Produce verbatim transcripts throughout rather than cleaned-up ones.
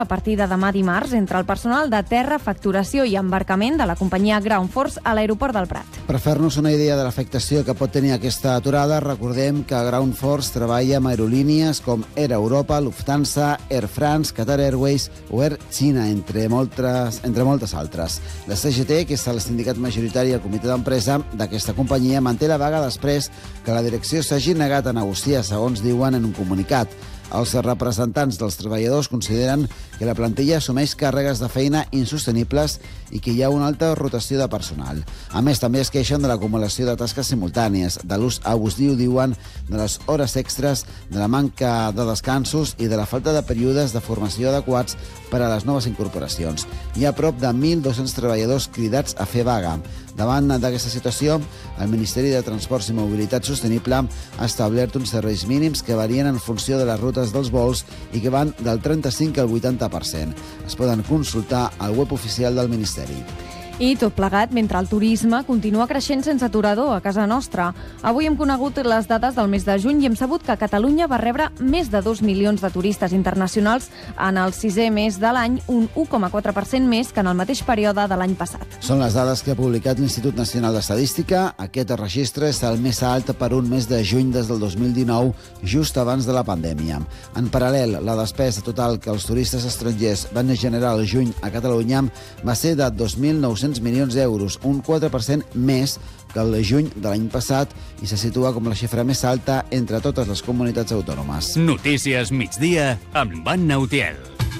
a partir de demà dimarts entre el personal de terra, facturació i embarcament de la companyia Ground Force a l'aeroport del Prat. Per fer-nos una idea de l'afectació que pot tenir aquesta aturada, recordem que Ground Force treballa amb aerolínies com Air Europa, Lufthansa, Air France, Qatar Airways o Air China, entre moltes, entre moltes altres. La C G T, que és el sindicat majoritari al comitè d'empresa d'aquesta companyia, manté la vaga després que la direcció s'hagi negat a negociar, segons diuen en un comunicat. Els representants dels treballadors consideren que la plantilla assumeix càrregues de feina insostenibles i que hi ha una alta rotació de personal. A més, també es queixen de l'acumulació de tasques simultànies, de l'ús abusiu, diuen, de les hores extres, de la manca de descansos i de la falta de períodes de formació adequats per a les noves incorporacions. Hi ha prop de mil dos-cents treballadors cridats a fer vaga. Davant d'aquesta situació, el Ministeri de Transports i Mobilitat Sostenible ha establert uns serveis mínims que varien en funció de les rutes dels vols i que van del trenta-cinc al vuitanta per cent. Es poden consultar al web oficial del Ministeri. I tot plegat mentre el turisme continua creixent sense aturador a casa nostra. Avui hem conegut les dades del mes de juny i hem sabut que Catalunya va rebre més de dos milions de turistes internacionals en el sisè mes de l'any, un u coma quatre per cent més que en el mateix període de l'any passat. Són les dades que ha publicat l'Institut Nacional d'Estadística. Aquest registre és el més alt per un mes de juny des del dos mil dinou, just abans de la pandèmia. En paral·lel, la despesa total que els turistes estrangers van generar al juny a Catalunya va ser de dos mil nou-cents milions d'euros, un quatre per cent més que el juny de l'any passat, i se situa com la xifra més alta entre totes les comunitats autònomes. Notícies migdia amb Anna Utiel.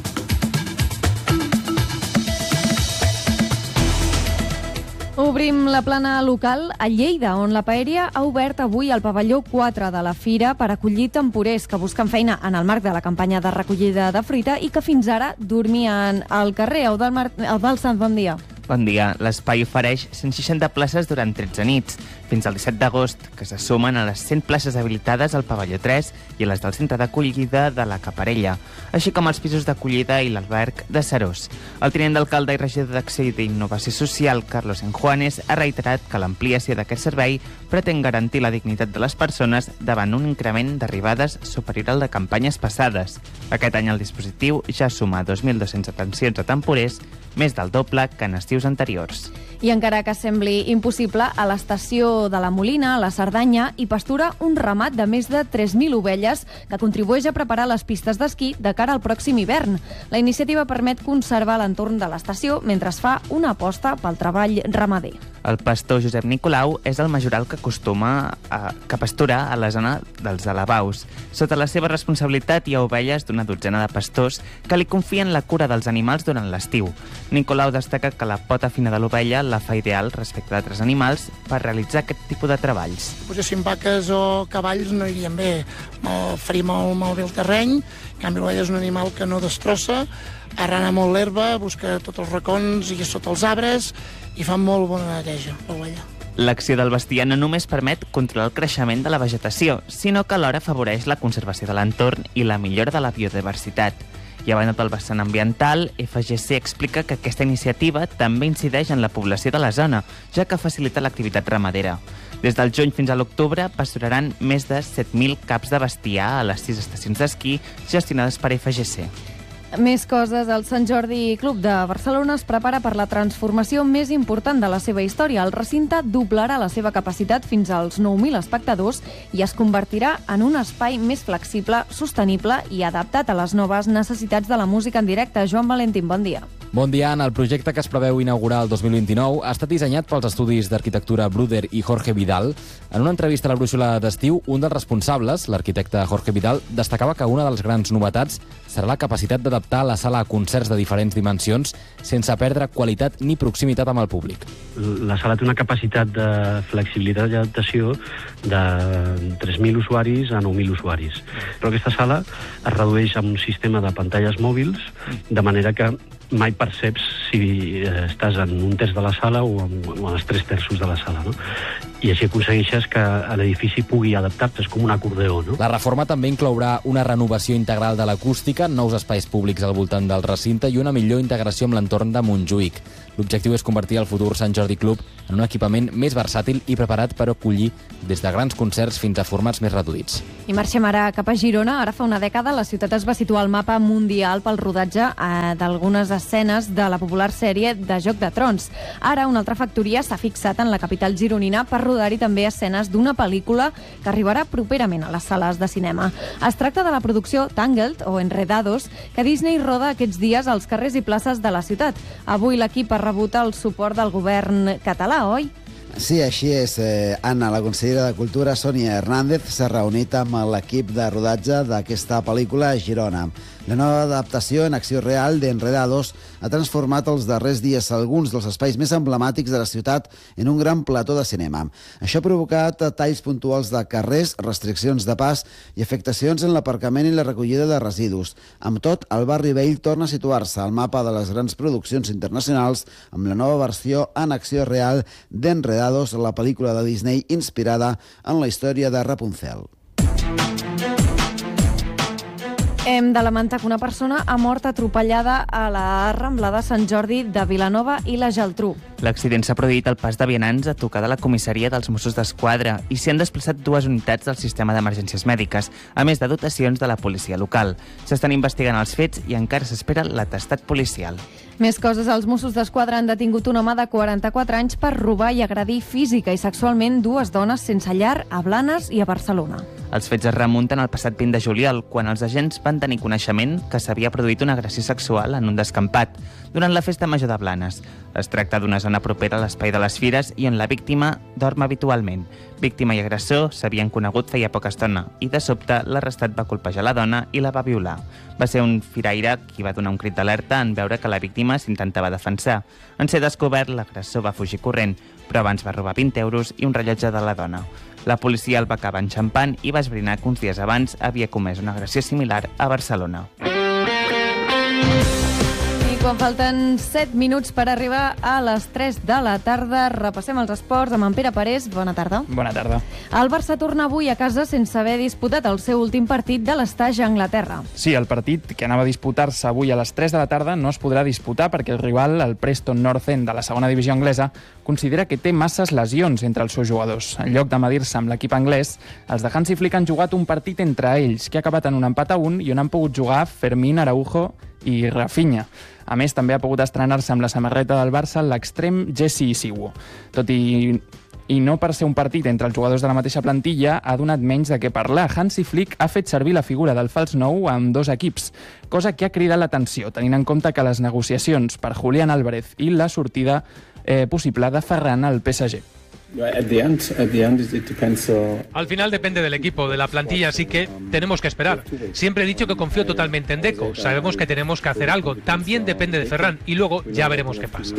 Obrim la plana local a Lleida, on la Paeria ha obert avui el pavelló quatre de la fira per acollir temporers que busquen feina en el marc de la campanya de recollida de fruita i que fins ara dormien al carrer. Eudald Sanz, bon dia. Bon dia. L'espai ofereix cent seixanta places durant tretze nits, fins al disset d'agost, que se sumen a les cent places habilitades al pavelló tres i a les del centre d'acollida de la Caparella, així com als pisos d'acollida i l'alberg de Serós. El tinent d'alcalde i regidor d'Acció i d'Innovació Social, Carlos Enjuanes, ha reiterat que l'ampliació d'aquest servei pretén garantir la dignitat de les persones davant un increment d'arribades superior al de campanyes passades. Aquest any el dispositiu ja suma dos mil dos-centes atencions a temporers, més del doble que en estius anteriors. I encara que sembli impossible, a l'estació de la Molina, a la Cerdanya, hi pastura un ramat de més de tres mil ovelles que contribueix a preparar les pistes d'esquí de cara al pròxim hivern. La iniciativa permet conservar l'entorn de l'estació mentre es fa una aposta pel treball ramader. El pastor Josep Nicolau és el majoral que acostuma a, que pastura a la zona dels Alabaus. Sota la seva responsabilitat hi ha ovelles d'una dotzena de pastors que li confien la cura dels animals durant l'estiu. Nicolau destaca que la pota fina de l'ovella la fa ideal respecte d'altres animals per realitzar aquest tipus de treballs. Si poséssim vaques o cavalls no irien bé. Faria molt malbé el terreny. En canvi, l'ovella és un animal que no destrossa, arrana molt l'herba, busca tots els racons i sota els arbres i fa molt bona neteja, l'ovella. L'acció del bestiar no només permet controlar el creixement de la vegetació, sinó que alhora afavoreix la conservació de l'entorn i la millora de la biodiversitat. I a banda del vessant ambiental, F G C explica que aquesta iniciativa també incideix en la població de la zona, ja que facilita l'activitat ramadera. Des del juny fins a l'octubre pasturaran més de set mil caps de bestiar a les sis estacions d'esquí gestionades per F G C. Més coses. El Sant Jordi Club de Barcelona es prepara per la transformació més important de la seva història. El recinte doblarà la seva capacitat fins als nou mil espectadors i es convertirà en un espai més flexible, sostenible i adaptat a les noves necessitats de la música en directe. Joan Valentín, bon dia. Bon dia, Anna. El projecte que es preveu inaugurar el dos mil vint-i-nou ha estat dissenyat pels estudis d'arquitectura Bruder i Jorge Vidal. En una entrevista a la brúixola d'estiu, un dels responsables, l'arquitecte Jorge Vidal, destacava que una de les grans novetats serà la capacitat d'adaptar la sala a concerts de diferents dimensions sense perdre qualitat ni proximitat amb el públic. La sala té una capacitat de flexibilitat i adaptació de tres mil usuaris a nou mil usuaris. Però aquesta sala es redueix a un sistema de pantalles mòbils, de manera que mai perceps si eh, estàs en un terç de la sala o en, o en els tres terços de la sala, no? I així aconsegueixes que l'edifici pugui adaptar-se, és com un acordeó, no? La reforma també inclourà una renovació integral de l'acústica, nous espais públics al voltant del recinte i una millor integració amb l'entorn de Montjuïc. L'objectiu és convertir el futur Sant Jordi Club en un equipament més versàtil i preparat per acollir des de grans concerts fins a formats més reduïts. I marxem ara cap a Girona. Ara fa una dècada la ciutat es va situar al mapa mundial pel rodatge eh, d'algunes escenes de la popular sèrie de Joc de Trons. Ara una altra factoria s'ha fixat en la capital gironina per rodar-hi també escenes d'una pel·lícula que arribarà properament a les sales de cinema. Es tracta de la producció Tangled, o Enredados, que Disney roda aquests dies als carrers i places de la ciutat. Avui l'equip ha rebut el suport del govern català, oi? Sí, així és. Eh, Anna, la consellera de Cultura, Sònia Hernández, s'ha reunit amb l'equip de rodatge d'aquesta pel·lícula a Girona. La nova adaptació en acció real d'Enredados ha transformat els darrers dies alguns dels espais més emblemàtics de la ciutat en un gran plató de cinema. Això ha provocat talls puntuals de carrers, restriccions de pas i afectacions en l'aparcament i la recollida de residus. Amb tot, el barri vell torna a situar-se al mapa de les grans produccions internacionals amb la nova versió en acció real d'Enredados, la pel·lícula de Disney inspirada en la història de Rapunzel. Hem de lamentar que una persona ha mort atropellada a la Rambla de Sant Jordi de Vilanova i la Geltrú. L'accident s'ha produït al pas de vianants a tocar de la comissaria dels Mossos d'Esquadra i s'hi han desplaçat dues unitats del sistema d'emergències mèdiques, a més de dotacions de la policia local. S'estan investigant els fets i encara s'espera l'atestat policial. Més coses, els Mossos d'Esquadra han detingut un home de quaranta-quatre anys per robar i agredir física i sexualment dues dones sense llar a Blanes i a Barcelona. Els fets es remunten al passat vint de juliol, quan els agents van tenir coneixement que s'havia produït una agressió sexual en un descampat durant la festa major de Blanes. Es tracta d'una zona propera a l'espai de les fires i on la víctima dorm habitualment. Víctima i agressor s'havien conegut feia poca estona i, de sobte, l'arrestat va colpejar la dona i la va violar. Va ser un firaire qui va donar un crit d'alerta en veure que la víctima s'intentava defensar. En ser descobert, l'agressor va fugir corrent, però abans va robar vint euros i un rellotge de la dona. La policia el va acabar enxampant i va esbrinar que uns dies abans havia comès una agressió similar a Barcelona. Quan falten set minuts per arribar a les tres de la tarda, repassem els esports amb en Pere Parés. Bona tarda. Bona tarda. El Barça torna avui a casa sense haver disputat el seu últim partit de l'estatge a Anglaterra. Sí, el partit que anava a disputar-se avui a les tres de la tarda no es podrà disputar perquè el rival, el Preston North End de la segona divisió anglesa, considera que té masses lesions entre els seus jugadors. En lloc de medir-se amb l'equip anglès, els de Hansi Flick han jugat un partit entre ells que ha acabat en un empat a un i on han pogut jugar Fermín, Araujo i Rafinha. A més, també ha pogut estrenar-se amb la samarreta del Barça l'extrem Jesse Isiwo. Tot i, i no per ser un partit entre els jugadors de la mateixa plantilla, ha donat menys de què parlar. Hansi Flick ha fet servir la figura del fals nou amb dos equips, cosa que ha cridat l'atenció, tenint en compte que les negociacions per Julián Álvarez i la sortida eh, possible de Ferran al P S G. Al final depende del equipo, de la plantilla, así que tenemos que esperar. Siempre he dicho que confío totalmente en Deco. Sabemos que tenemos que hacer algo. También depende de Ferran y luego ya veremos qué pasa.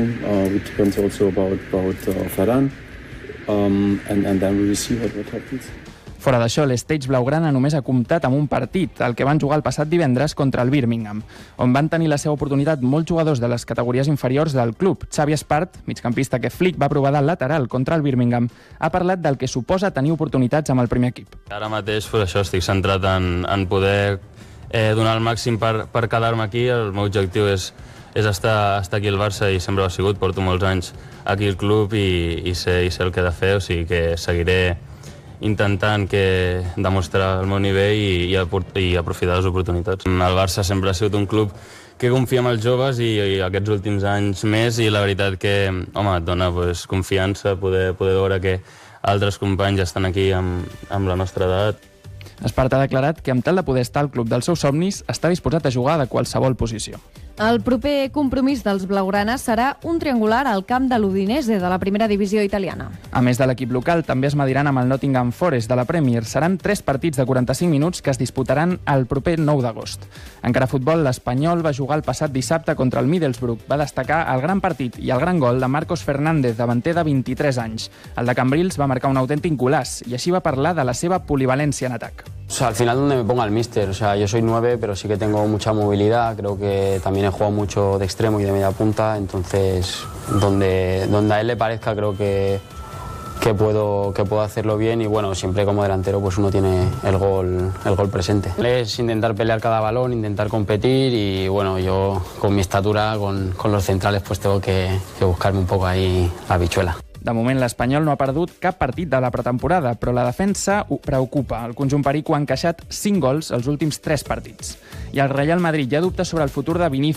Fora d'això, l'Stage blaugrana només ha comptat amb un partit, el que van jugar el passat divendres contra el Birmingham, on van tenir la seva oportunitat molts jugadors de les categories inferiors del club. Xavi Espart, migcampista que Flick va provar del lateral contra el Birmingham, ha parlat del que suposa tenir oportunitats amb el primer equip. Ara mateix, pues, això, estic centrat en, en poder eh, donar el màxim per, per quedar-me aquí. El meu objectiu és, és estar, estar aquí al Barça i sempre ho ha sigut. Porto molts anys aquí al club i, i, sé, i sé el que he de fer, o sigui que seguiré intentant que demostrar el meu nivell i, i, i aprofitar les oportunitats. El Barça sempre ha sigut un club que confia en els joves i, i aquests últims anys més, i la veritat que, home, et dona pues, confiança poder, poder veure que altres companys estan aquí amb, amb la nostra edat. Espart ha declarat que amb tal de poder estar al club dels seus somnis està disposat a jugar de qualsevol posició. El proper compromís dels blaugranes serà un triangular al camp de l'Udinese de la primera divisió italiana. A més de l'equip local, també es mediran amb el Nottingham Forest de la Premier. Seran tres partits de quaranta-cinc minuts que es disputaran el proper nou d'agost. Encara a futbol, l'Espanyol va jugar el passat dissabte contra el Middlesbrough. Va destacar el gran partit i el gran gol de Marcos Fernández, davanter de vint-i-tres anys. El de Cambrils va marcar un autèntic golaç i així va parlar de la seva polivalència en atac. O sea, al final donde me ponga el míster. O sea, yo soy nueve, pero sí que tengo mucha movilidad. Creo que también he jugado mucho de extremo y de media punta. Entonces, donde, donde a él le parezca, creo que, que, puedo, que puedo hacerlo bien. Y bueno, siempre como delantero, pues uno tiene el gol, el gol presente. Es intentar pelear cada balón, intentar competir. Y bueno, yo con mi estatura, con, con los centrales, pues tengo que, que buscarme un poco ahí la habichuela. De moment, l'Espanyol no ha perdut cap partit de la pretemporada, però la defensa ho preocupa. El conjunt perico ha encaixat cinc gols als últims tres partits. I el Real Madrid ja dubta sobre el futur de Vinícius